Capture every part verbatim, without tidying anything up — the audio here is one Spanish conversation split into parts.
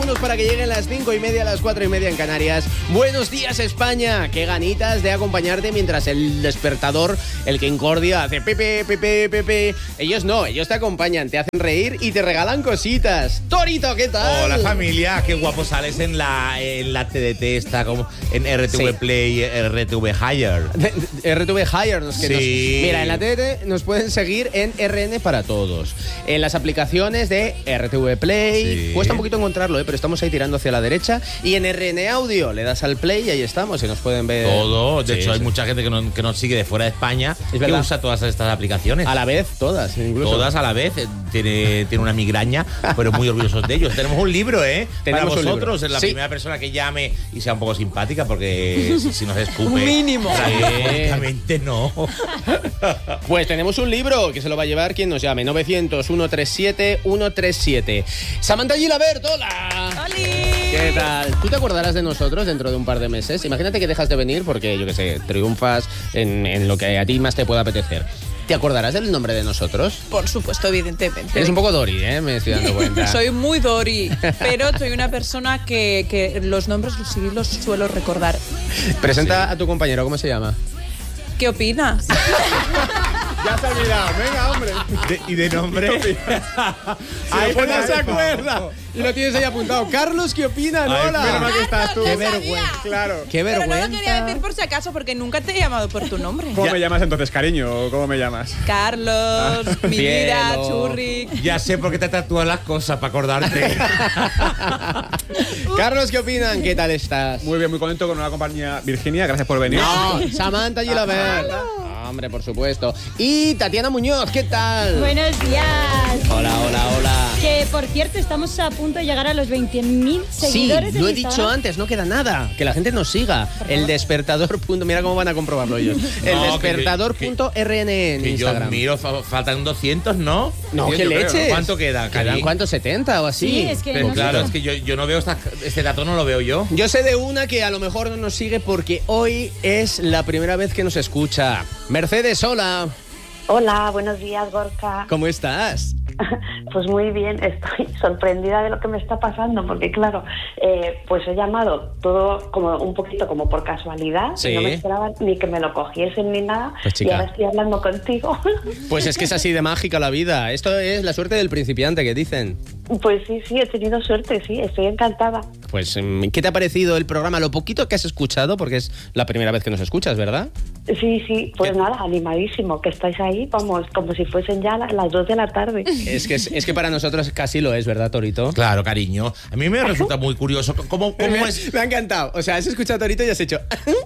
manos para que lleguen las cinco y media, las cuatro y media en Canarias. Buenos días, España. Qué ganitas de acompañarte mientras el despertador, el que incordia, hace pepe, pepe, pepe. Ellos no, ellos te acompañan, te hacen reír y te regalan cositas. Torito, ¿qué tal? Hola, familia. Qué guapo sales en la, en la T D T, está como en R T V sí. Play, R T V Higher. R T V Higher. Nos, que sí. nos, mira, en la T D T nos pueden seguir en R N para todos. En las aplicaciones de R T V Play. Sí. Cuesta un poquito encontrarlo, ¿eh? Pero estamos ahí tirando hacia la derecha. Y en R N Audio le das al play y ahí estamos y nos pueden ver. Todo. De sí, hecho, sí. hay mucha gente que, no, que nos sigue de fuera de España es que verdad. Usa todas estas aplicaciones. A la vez, todas, incluso. Todas a la vez. Tiene, tiene una migraña, pero muy orgullosos de ellos. Tenemos un libro, ¿eh? Tenemos Para vosotros, es la sí. primera persona que llame y sea un poco simpática, porque si, si nos escupe. Un mínimo. Prácticamente no. Pues tenemos un libro que se lo va a llevar quien nos llame. novecientos, ciento treinta y siete, ciento treinta y siete. Samantha Gilabert, hola. ¡Holi! ¿Qué tal? ¿Tú te acordarás de nosotros dentro de un par de meses? Imagínate que dejas de venir porque, yo qué sé, triunfas en, en lo que a ti más te pueda apetecer. ¿Te acordarás del nombre de nosotros? Por supuesto, evidentemente. Eres un poco Dori, ¿eh? Me estoy dando cuenta. Soy muy Dori, pero soy una persona que, que los nombres sí los suelo recordar. Presenta sí. a tu compañero, ¿cómo se llama? ¿Qué opinas? Ya se ha olvidado, venga, hombre. De, ¿Y de nombre? Ahí no se acuerda. Y lo tienes ahí apuntado. Carlos, ¿qué opinan? Ay, Hola. menos mal que estás tú. Qué Lo vergüenza. sabía. Claro. Qué Pero vergüenza. no lo quería decir por si acaso, porque nunca te he llamado por tu nombre. ¿Cómo Ya. me llamas entonces, cariño? ¿Cómo me llamas? Carlos, mi vida, Cielo. Churri. Ya sé por qué te tatúas las cosas, para acordarte. Carlos, ¿qué opinan? ¿Qué tal estás? Muy bien, muy contento con una compañía. Virginia, gracias por venir. No, Samantha Gilabert. Hombre, por supuesto. Y Tatiana Muñoz, ¿qué tal? Buenos días. Hola, hola, hola. Que, por cierto, estamos a punto de llegar a los veinte mil seguidores. Sí, en lo he Instagram. dicho antes, no queda nada. Que la gente nos siga. El despertador. Punto, mira cómo van a comprobarlo ellos. El No, despertador punto R N en Que yo Instagram. miro, fa- faltan doscientos, ¿no? No, Sí, qué yo creo. leche. ¿Cuánto queda, ¿Quedan Cari? cuánto? ¿setenta o así? Sí, es que Pero no claro, sé. es que yo, yo no veo esta, este dato, no lo veo yo. Yo sé de una que a lo mejor no nos sigue porque hoy es la primera vez que nos escucha. Mercedes, hola. Hola, buenos días, Gorka. ¿Cómo estás? Pues muy bien, estoy sorprendida de lo que me está pasando, porque claro, eh, pues he llamado todo como un poquito como por casualidad, Sí. y no me esperaba ni que me lo cogiesen ni nada, Pues, chica. y ahora estoy hablando contigo. Pues es que es así de mágica la vida. Esto es la suerte del principiante que dicen. Pues sí, sí, he tenido suerte, sí, estoy encantada. Pues, ¿qué te ha parecido el programa? Lo poquito que has escuchado, porque es la primera vez que nos escuchas, ¿verdad? Sí, sí, pues ¿Qué? nada, animadísimo, que estáis ahí, vamos, como si fuesen ya las, las dos de la tarde. Es que, es, es que para nosotros casi lo es, ¿verdad, Torito? Claro, cariño. A mí me resulta muy curioso cómo, cómo me, es... me ha encantado. O sea, has escuchado Torito y has hecho...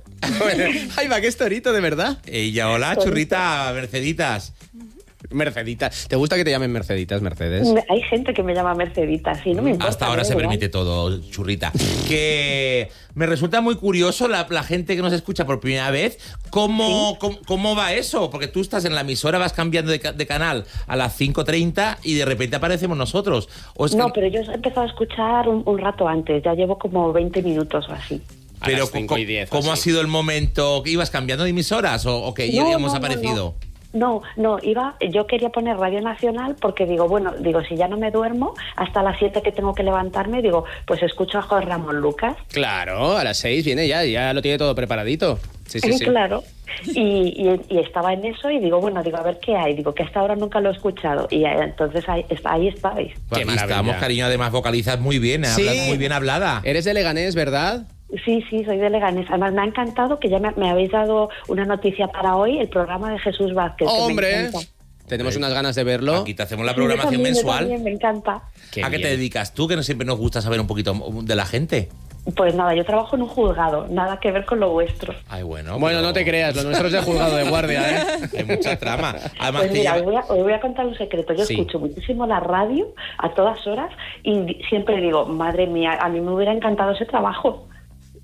Ay, va, que es Torito, de verdad. Ella, hola, churrita, Merceditas. Mercedita. ¿Te gusta que te llamen Merceditas, Mercedes? Me- Hay gente que me llama Mercedita, sí, no me importa. Hasta ahora me da se igual. permite todo, churrita. Que me resulta muy curioso la, la gente que nos escucha por primera vez. ¿Cómo, cómo, cómo va eso? Porque tú estás en la emisora, vas cambiando de, ca- de canal a las cinco treinta y de repente aparecemos nosotros. ¿O es que- No, pero yo he empezado a escuchar un, un rato antes, ya llevo como veinte minutos o así. A pero las cinco y co- diez, ¿cómo ha así. sido el momento? ¿Que ibas cambiando de emisoras o, o que No, hemos no, no, aparecido? No, no, iba, yo quería poner Radio Nacional porque digo, bueno, digo, si ya no me duermo, hasta las siete que tengo que levantarme, digo, pues escucho a Jorge Ramón Lucas. Claro, a las seis viene ya, ya lo tiene todo preparadito. Sí, sí, sí. Claro. Y, y, y estaba en eso y digo, bueno, digo, a ver qué hay. Digo, que hasta ahora nunca lo he escuchado. Y eh, entonces ahí, está- ahí estáis. Pues Qué aquí maravilla. estamos, cariño, además vocalizas muy bien, Sí. hablas muy bien hablada. Eres de Leganés, ¿verdad? Sí, sí, soy de Leganés. Además, me ha encantado que ya me, me habéis dado una noticia para hoy, el programa de Jesús Vázquez. que me ¡Hombre! encanta. Tenemos unas ganas de verlo. Aquí te hacemos la Sí, yo programación también, yo mensual. también, me encanta. Qué ¿A qué te bien. dedicas tú? Que no siempre nos gusta saber un poquito de la gente. Pues nada, yo trabajo en un juzgado, nada que ver con lo vuestro. Ay, bueno. Bueno, pero no te creas, lo nuestro es de juzgado de guardia, ¿eh? Hay mucha trama. Además, Pues te mira, lleva- os voy, a, os voy a contar un secreto. Yo Sí. escucho muchísimo la radio a todas horas y di- siempre digo, madre mía, a mí me hubiera encantado ese trabajo.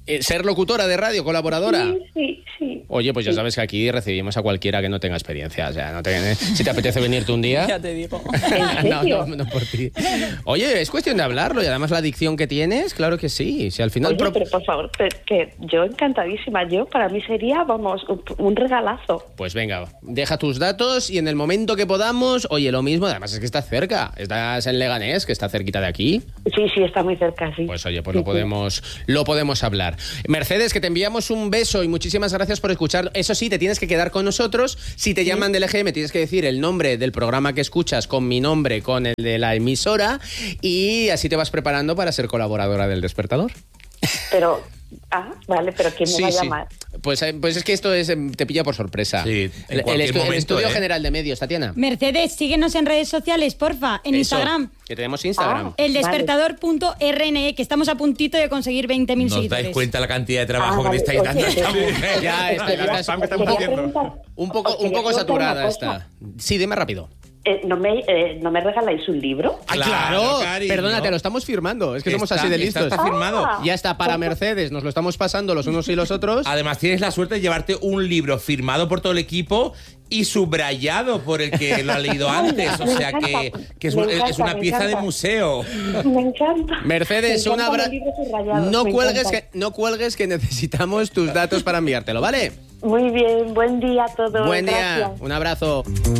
Eh, ¿Ser locutora de radio, colaboradora? Sí, sí, sí. Oye, pues ya Sí. sabes que aquí recibimos a cualquiera que no tenga experiencia. O sea, no te, si te apetece venirte un día... Ya te digo. ¿En no, serio? no, no por ti. Oye, es cuestión de hablarlo y además la adicción que tienes, claro que sí. Si al final... Oye, pro- pero por favor, que, que yo encantadísima. Yo, para mí sería, vamos, un, un regalazo. Pues venga, deja tus datos y en el momento que podamos, oye, lo mismo, además es que estás cerca. Estás en Leganés, que está cerquita de aquí. Sí, sí, está muy cerca, sí. Pues oye, pues Sí, lo sí. podemos, lo podemos hablar. Mercedes, que te enviamos un beso y muchísimas gracias por escuchar. Eso sí, te tienes que quedar con nosotros. Si te llaman del E G M, tienes que decir el nombre del programa que escuchas con mi nombre, con el de la emisora, y así te vas preparando para ser colaboradora del Despertador. Pero, ah, vale, pero ¿quién me va a llamar? Pues, eh, pues es que esto es, eh, te pilla por sorpresa. Sí, en el, cualquier estu- el momento, Estudio ¿eh? General de Medios, Tatiana. Mercedes, síguenos en redes sociales, porfa, en Eso, Instagram. que tenemos Instagram. Ah. El despertador punto R N E, que estamos a puntito de conseguir veinte mil ¿Nos seguidores. dais cuenta la cantidad de trabajo Ah, que le vale, estáis oye, dando a esta sí. mujer? Ya está, La está spam que Os estamos quería haciendo. preguntar- un poco, os un quería poco preguntar saturada una cosa. está. Sí, dime rápido. Eh, ¿no, me, eh, ¿No me regaláis un libro? ¡Ay, Claro, claro! cariño. Perdona, te lo estamos firmando. Es que somos Está- así de está- listos. está firmado. Ah. Ya está, para Mercedes, nos lo estamos pasando los unos y los otros. Además, tienes la suerte de llevarte un libro firmado por todo el equipo y subrayado por el que lo ha leído antes. O Me sea que, encanta, que es, me un- es encanta, una me pieza de encanta. museo. Me encanta. Mercedes, Me un encantan abrazo. los libros subrayados, No me cuelgues, encantan. que, no cuelgues que necesitamos tus datos para enviártelo, ¿vale? Muy bien, buen día a todos. Buen día, Gracias. un abrazo.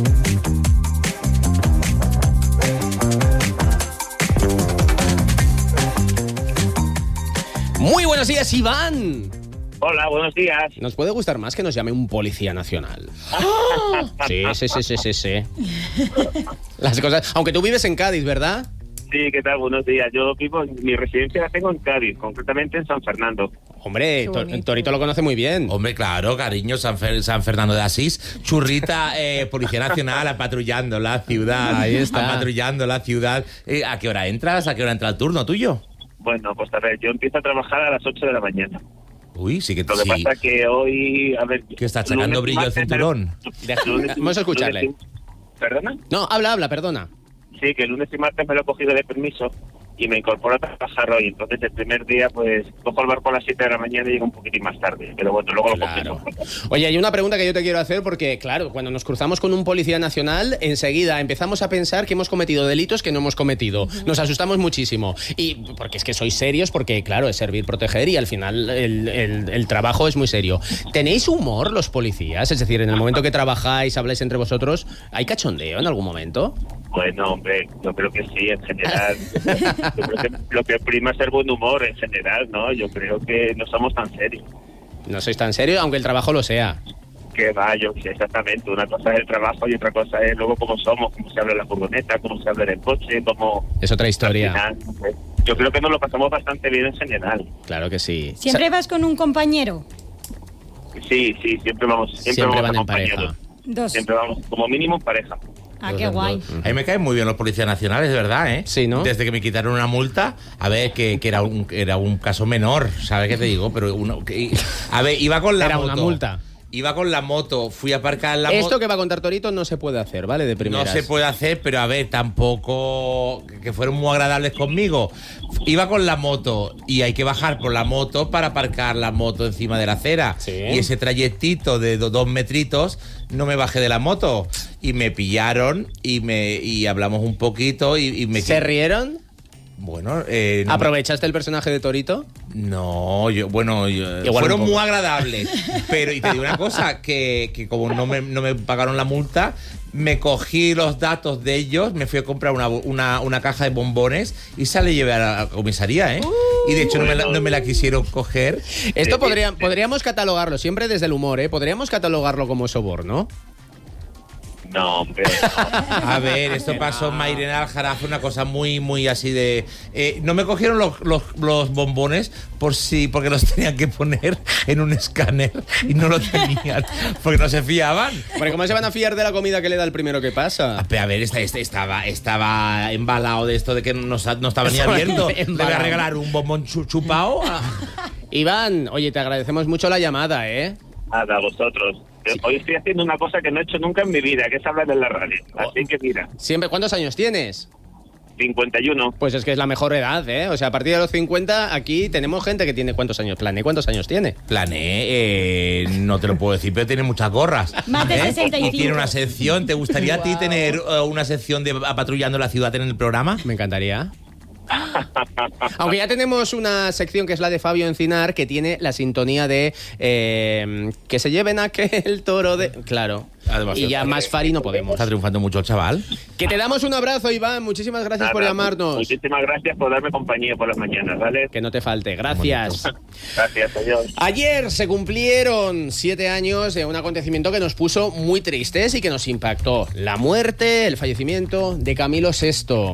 Muy buenos días, Iván. Hola, buenos días. Nos puede gustar más que nos llame un policía nacional. Sí, sí, sí, sí, sí, sí. Las cosas. Aunque tú vives en Cádiz, ¿verdad? Sí, ¿qué tal? Buenos días. Yo vivo, mi residencia la tengo en Cádiz, concretamente en San Fernando. Hombre, Qué To- bonito. Torito lo conoce muy bien. Hombre, claro, cariño, San, Fer- San Fernando de Asís, churrita, eh, Policía Nacional, apatrullando la ciudad. Ahí está. Apatrullando la ciudad. Eh, ¿A qué hora entras? ¿A qué hora entra el turno tuyo? Bueno, pues a ver, yo empiezo a trabajar a las ocho de la mañana. Uy, sí que Lo que sí. pasa que hoy, a ver... Que está sacando lunes y brillo al martes, cinturón. Deja- lunes y- vamos a escucharle. lunes y- ¿Perdona? No, habla, habla, perdona. Sí, que el lunes y martes me lo he cogido de permiso y me incorporo a trabajar hoy. Entonces el primer día, pues, cojo el barco a las siete de la mañana y llego un poquitín más tarde. Pero bueno, luego lo Claro. cogemos. Oye, hay una pregunta que yo te quiero hacer porque, claro, cuando nos cruzamos con un policía nacional, enseguida empezamos a pensar que hemos cometido delitos que no hemos cometido. Nos asustamos muchísimo. Y porque es que sois serios, porque, claro, es servir, proteger y al final el, el- el trabajo es muy serio. ¿Tenéis humor los policías? Es decir, en el momento que trabajáis, habláis entre vosotros, ¿hay cachondeo en algún momento? Bueno, hombre, yo creo que sí, en general. Yo creo que lo que prima es el buen humor en general, ¿no? Yo creo que no somos tan serios. No sois tan serios, aunque el trabajo lo sea. Que va, yo sé exactamente. Una cosa es el trabajo y otra cosa es luego cómo somos, cómo se habla en la furgoneta, cómo se habla en el coche, cómo... Es otra al historia. final, no sé. Yo creo que nos lo pasamos bastante bien en general. Claro que sí. ¿Siempre vas con un compañero? Sí, sí, siempre vamos, siempre, Siempre vamos van en acompañados. pareja. Dos. Siempre vamos, como mínimo en pareja. Ah, qué guay. A mí me caen muy bien los policías nacionales, de verdad, ¿eh? Sí, ¿no? Desde que me quitaron una multa, a ver, que, que era, un, era un caso menor, ¿sabes qué te digo? Pero uno, que- a ver, iba con la Era moto. una multa. Iba con la moto, fui a aparcar la moto. Esto que va a contar Torito no se puede hacer, ¿vale? De No primeras. se puede hacer, pero a ver, tampoco que fueron muy agradables conmigo. Iba con la moto y hay que bajar por la moto para aparcar la moto encima de la acera. Sí. Y ese trayectito de do- dos metritos no me bajé de la moto y me pillaron y me y hablamos un poquito y, y me ¿Se rieron? bueno, eh, no, ¿Aprovechaste el personaje de Torito? no, yo, bueno, yo- Igual fueron un poco. muy agradables. Pero, y te digo una cosa, que, que como no me, no me pagaron la multa, me cogí los datos de ellos, me fui a comprar una, una, una caja de bombones y se la llevé a la comisaría, ¿eh? Y de hecho no me la, no me la quisieron coger. Esto Eh, podría, eh, podríamos catalogarlo, siempre desde el humor, ¿eh? Podríamos catalogarlo como soborno. No, hombre. no. A ver, esto pasó en Mairena Aljarafe, una cosa muy, muy así de... eh, no me cogieron los, los, los bombones por si, porque los tenían que poner en un escáner y no lo tenían, porque no se fiaban. Porque ¿cómo se van a fiar de la comida que le da el primero que pasa? A ver, esta, este estaba, estaba embalado de esto de que no, sa- no estaba ni abierto. Le voy a Embalado. regalar un bombón chu- chupao. Iván, oye, te agradecemos mucho la llamada, ¿eh? Nada, vosotros. Hoy estoy haciendo una cosa que no he hecho nunca en mi vida, que es hablar en la radio. Oh. Así que mira, Siempre, ¿cuántos años tienes? cincuenta y uno. Pues es que es la mejor edad, ¿eh? O sea, a partir de los cincuenta, aquí tenemos gente que tiene... ¿Cuántos años? Plané, ¿cuántos años tiene? Plané, eh, no te lo puedo decir, pero tiene muchas gorras. Más de ¿eh? sesenta y cinco. Y tiene una sección. ¿Te gustaría a ti tener uh, una sección de patrullando la ciudad en el programa? Me encantaría. Aunque ya tenemos una sección que es la de Fabio Encinar, que tiene la sintonía de eh, que se lleven aquel toro de... Claro. Además, y ya más Fari no podemos. Está triunfando mucho el chaval. Que te damos un abrazo, Iván. Muchísimas gracias por llamarnos. Muchísimas gracias por darme compañía por las mañanas, ¿vale? Que no te falte. Gracias. Gracias, adiós. Ayer se cumplieron siete años de un acontecimiento que nos puso muy tristes y que nos impactó. La muerte, el fallecimiento de Camilo sexto.